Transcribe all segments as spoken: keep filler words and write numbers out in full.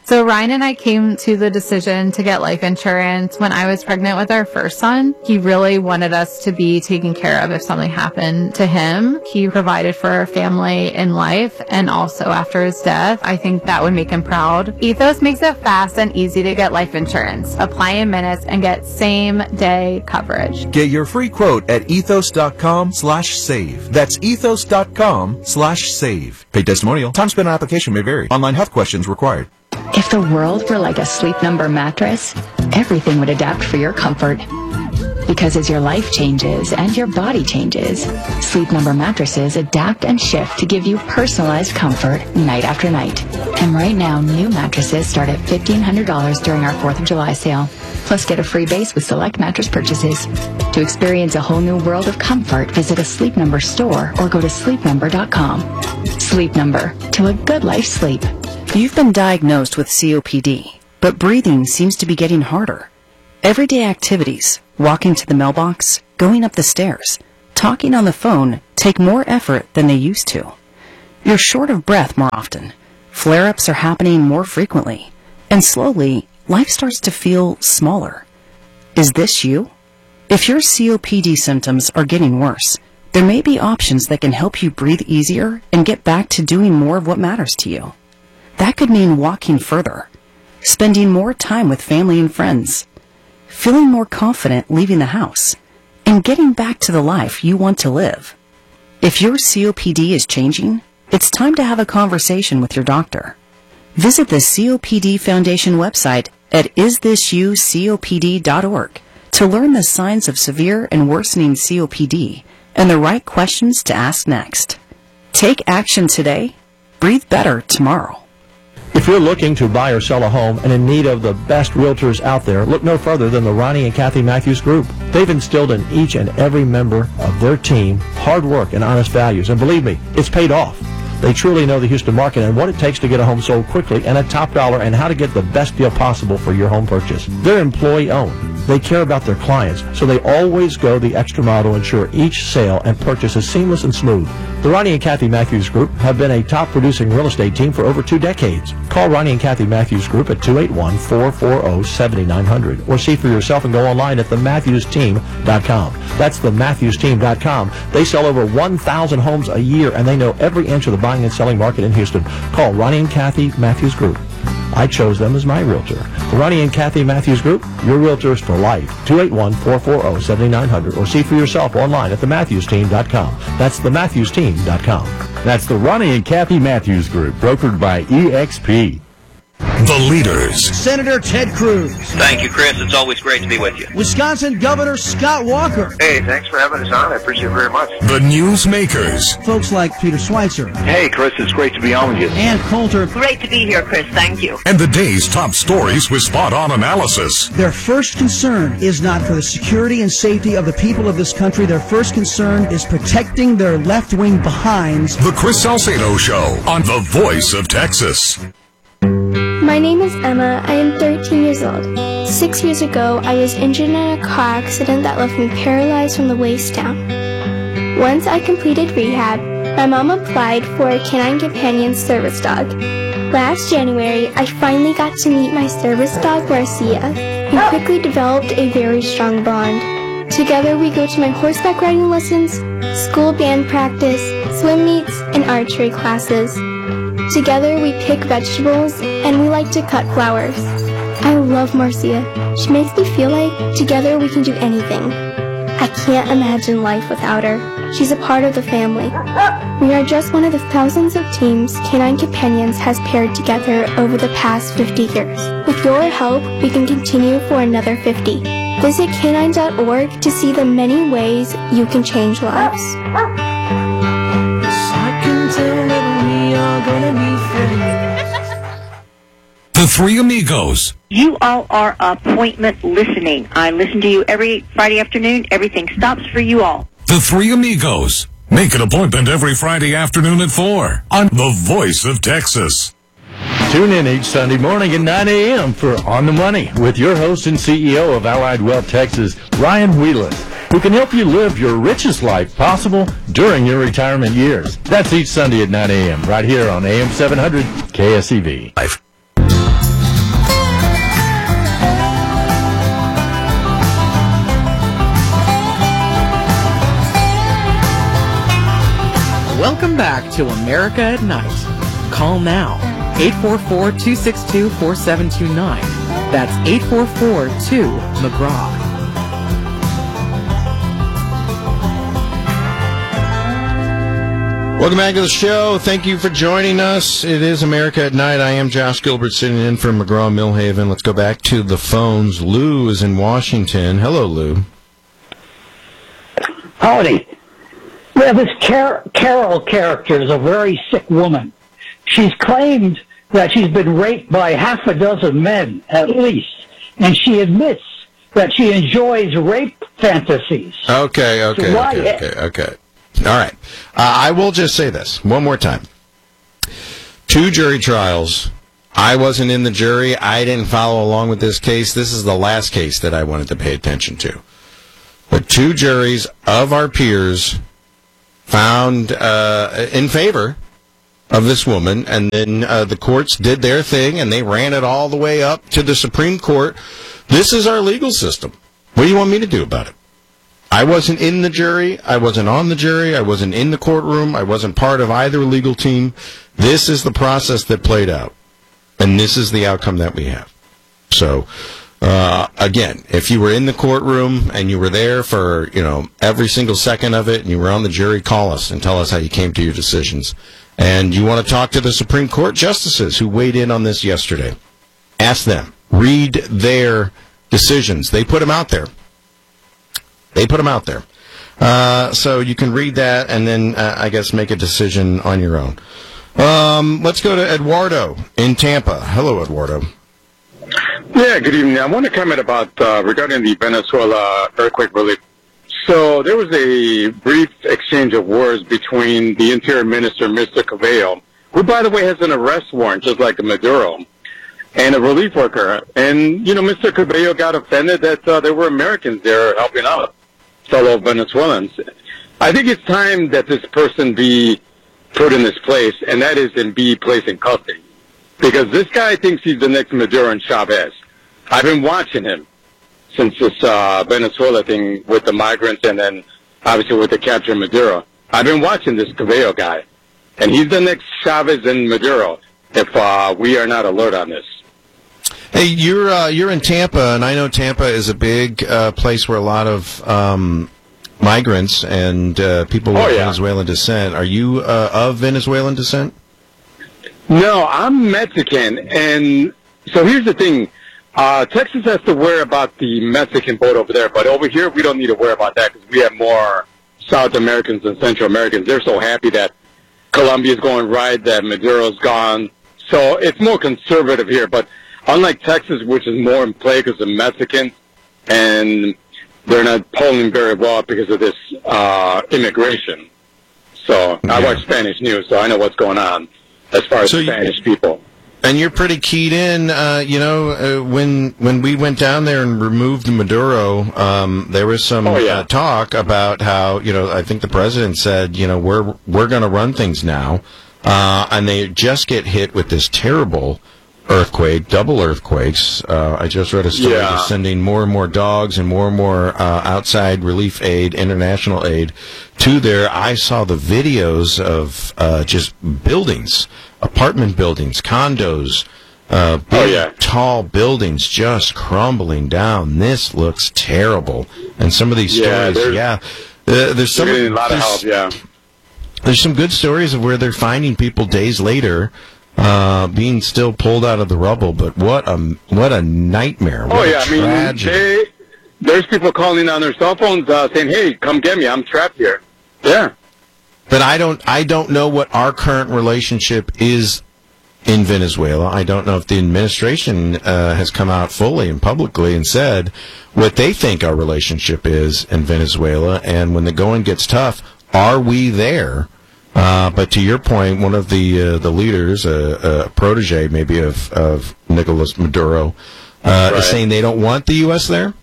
So Ryan and I came to the decision to get life insurance when I was pregnant with our first son. He really wanted us to be taken care of if something happened to him. He provided for our family in life and also after his death. I think that would make him proud. Ethos makes it fast and easy to get life insurance. Apply in minutes and get same day coverage. Get your free quote at ethos.com slash save. That's ethos.com slash save. Paid testimonial. Time spent on application may vary. Online health questions required. If the world were like a Sleep Number mattress, everything would adapt for your comfort. Because as your life changes and your body changes, Sleep Number mattresses adapt and shift to give you personalized comfort night after night. And right now, new mattresses start at fifteen hundred dollars during our fourth of July sale. Plus, get a free base with select mattress purchases. To experience a whole new world of comfort, visit a Sleep Number store or go to sleep number dot com. Sleep Number, to a good life sleep. You've been diagnosed with C O P D, but breathing seems to be getting harder. Everyday activities, walking to the mailbox, going up the stairs, talking on the phone, take more effort than they used to. You're short of breath more often. Flare-ups are happening more frequently. And slowly, life starts to feel smaller. Is this you? If your C O P D symptoms are getting worse, there may be options that can help you breathe easier and get back to doing more of what matters to you. That could mean walking further, spending more time with family and friends, feeling more confident leaving the house, and getting back to the life you want to live. If your C O P D is changing, it's time to have a conversation with your doctor. Visit the C O P D Foundation website at is this you C O P D dot org to learn the signs of severe and worsening C O P D and the right questions to ask next. Take action today. Breathe better tomorrow. If you're looking to buy or sell a home and in need of the best realtors out there, look no further than the Ronnie and Kathy Matthews Group. They've instilled in each and every member of their team hard work and honest values, and believe me, it's paid off. They truly know the Houston market and what it takes to get a home sold quickly and at top dollar and how to get the best deal possible for your home purchase. They're employee-owned. They care about their clients, so they always go the extra mile to ensure each sale and purchase is seamless and smooth. The Ronnie and Kathy Matthews Group have been a top-producing real estate team for over two decades. Call Ronnie and Kathy Matthews Group at two eight one, four four zero, seven nine zero zero or see for yourself and go online at the matthews team dot com. That's the matthews team dot com. They sell over one thousand homes a year, and they know every inch of the buying and selling market in Houston. Call Ronnie and Kathy Matthews Group. I chose them as my realtor. The Ronnie and Kathy Matthews Group, your realtors for life. two eight one, four four zero, seven nine zero zero or see for yourself online at the matthews team dot com. That's the matthews team dot com. That's the Ronnie and Kathy Matthews Group, brokered by E X P. The leaders. Senator Ted Cruz. Thank you, Chris. It's always great to be with you. Wisconsin Governor Scott Walker. Hey, thanks for having us on. I appreciate it very much. The newsmakers. Folks like Peter Schweitzer. Hey, Chris, it's great to be on with you. Ann Coulter. Great to be here, Chris. Thank you. And the day's top stories with spot-on analysis. Their first concern is not for the security and safety of the people of this country. Their first concern is protecting their left-wing behinds. The Chris Salcedo Show on The Voice of Texas. My name is Emma. I am thirteen years old. Six years ago, I was injured in a car accident that left me paralyzed from the waist down. Once I completed rehab, my mom applied for a Canine Companion service dog. Last January, I finally got to meet my service dog, Marcia, and quickly developed a very strong bond. Together, we go to my horseback riding lessons, school band practice, swim meets, and archery classes. Together, we pick vegetables, and we like to cut flowers. I love Marcia. She makes me feel like together we can do anything. I can't imagine life without her. She's a part of the family. We are just one of the thousands of teams Canine Companions has paired together over the past fifty years. With your help, we can continue for another fifty. Visit canine dot org to see the many ways you can change lives. The Three Amigos. You all are appointment listening. I listen to you every Friday afternoon. Everything stops for you all. The Three Amigos. Make an appointment every Friday afternoon at four on The Voice of Texas. Tune in each Sunday morning at nine a.m. for On the Money with your host and C E O of Allied Wealth Texas, Ryan Wheelis, who can help you live your richest life possible during your retirement years. That's each Sunday at nine a.m. right here on A M seven hundred K S E V. Welcome back to America at Night. Call now, eight four four, two six two, four seven two nine. That's eight four four, two, McGraw. Welcome back to the show. Thank you for joining us. It is America at Night. I am Josh Gilbert sitting in for McGraw Millhaven. Let's go back to the phones. Lou is in Washington. Hello, Lou. Howdy. Yeah, this Car- Carol character is a very sick woman. She's claimed that she's been raped by half a dozen men, at least, and she admits that she enjoys rape fantasies. Okay, okay, So why- okay, okay, okay. All right. Uh, I will just say this one more time. Two jury trials. I wasn't in the jury. I didn't follow along with this case. This is the last case that I wanted to pay attention to. But two juries of our peers found uh, in favor of this woman, and then uh, the courts did their thing, and they ran it all the way up to the Supreme Court. This is our legal system. What do you want me to do about it? I wasn't in the jury. I wasn't on the jury. I wasn't in the courtroom. I wasn't part of either legal team. This is the process that played out, and this is the outcome that we have. So, uh, again, if you were in the courtroom and you were there for, you know, every single second of it, and you were on the jury, call us and tell us how you came to your decisions. And you want to talk to the Supreme Court justices who weighed in on this yesterday. Ask them. Read their decisions. They put them out there. They put them out there. Uh, so you can read that and then, uh, I guess, make a decision on your own. Um, let's go to Eduardo in Tampa. Hello, Eduardo. Yeah, good evening. I want to comment about uh, regarding the Venezuela earthquake relief. So there was a brief exchange of words between the Interior Minister, Mister Cabello, who, by the way, has an arrest warrant, just like Maduro, and a relief worker. And, you know, Mister Cabello got offended that uh, there were Americans there helping out fellow Venezuelans. I think it's time that this person be put in this place, and that is in be placed in custody. Because this guy thinks he's the next Maduro and Chavez. I've been watching him since this uh, Venezuela thing with the migrants and then obviously with the capture of Maduro. I've been watching this Cabello guy, and he's the next Chavez and Maduro if uh, we are not alert on this. Hey, you're uh, you're in Tampa, and I know Tampa is a big uh, place where a lot of um, migrants and uh, people Oh, of yeah. Venezuelan descent. Are you uh, of Venezuelan descent? No, I'm Mexican, and so here's the thing. Uh, Texas has to worry about the Mexican vote over there, but over here we don't need to worry about that because we have more South Americans and Central Americans. They're so happy that Colombia's going right, that Maduro's gone. So it's more conservative here, but unlike Texas, which is more in play because of Mexicans, and they're not polling very well because of this uh, immigration. So I watch Spanish news, so I know what's going on as far as So you- Spanish people. And you're pretty keyed in. Uh, you know, uh, when when we went down there and removed Maduro, um, there was some Oh, yeah. uh, talk about how, you know, I think the president said, you know, we're we're going to run things now, uh, and they just get hit with this terrible earthquake, double earthquakes. Uh, I just read a story Yeah. they're sending more and more dogs and more and more uh, outside relief aid, international aid, to there. I saw the videos of uh, just buildings, apartment buildings, condos, uh, big, Oh, yeah. tall buildings just crumbling down. This looks terrible. And some of these Yeah, stories, there's- yeah. Uh, there's some They're getting a lot of there's- help, yeah. there's some good stories of where they're finding people days later uh, being still pulled out of the rubble, but what a what a nightmare! What Oh, yeah, a I mean, tragedy. they, there's people calling on their cell phones uh, saying, hey, come get me, I'm trapped here. Yeah. But I don't I don't know what our current relationship is in Venezuela. I don't know if the administration uh, has come out fully and publicly and said what they think our relationship is in Venezuela. And when the going gets tough, are we there? Uh, but to your point, one of the uh, the leaders, a uh, protege maybe of, of Nicolas Maduro, uh, Right. is saying they don't want the U S there?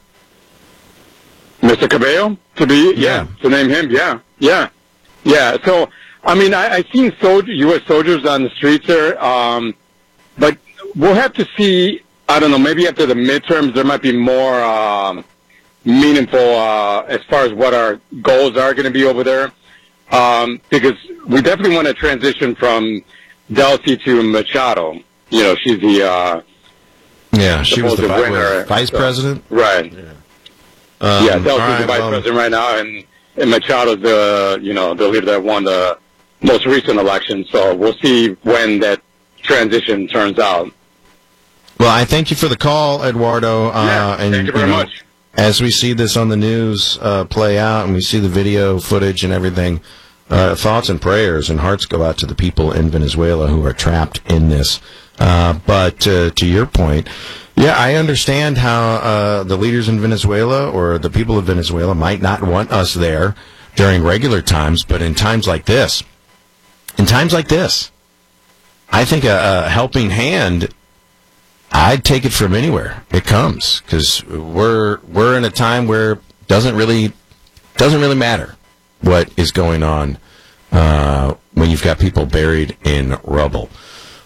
Mister Cabello, to be, yeah, to name him, yeah, yeah, yeah. So, I mean, I, I've seen soldier, U S soldiers on the streets there, um, but we'll have to see, I don't know, maybe after the midterms there might be more um, meaningful uh, as far as what our goals are going to be over there. um, because we definitely want to transition from Delcy to Machado. You know, she's the uh, yeah, she was the vi- winner, vice so, president, right? Yeah, um, yeah Delcy's right, the vice well, president right now, and, and Machado's the you know the leader that won the most recent election. So we'll see when that transition turns out. Well, I thank you for the call, Eduardo. Uh, yeah, and, thank you very you know, much. As we see this on the news uh, play out, and we see the video footage and everything, uh, thoughts and prayers and hearts go out to the people in Venezuela who are trapped in this. Uh, but uh, to your point, yeah, I understand how uh, the leaders in Venezuela or the people of Venezuela might not want us there during regular times, but in times like this, in times like this, I think a, a helping hand, I'd take it from anywhere it comes, because we're we're in a time where it doesn't really doesn't really matter what is going on uh, when you've got people buried in rubble.